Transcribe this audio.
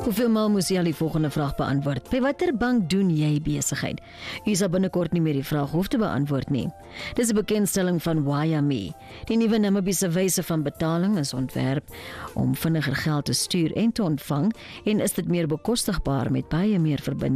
Hoeveel maal moes jy al die volgende vraag beantwoord? By watter bank doen jy besigheid? U sal binnekort nie meer die vraag hoef te beantwoord nie. Dis 'n bekendstelling van Wyoming. Die nuwe Namibiese wyse van betaling is ontwerp om vinniger geld te stuur en te ontvang en is dit meer bekostigbaar met baie meer verbindings